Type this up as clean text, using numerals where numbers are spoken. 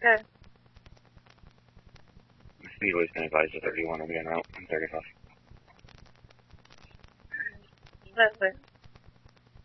Good. Speedway's going to advise the 31 will be en route, and 35. Leslie.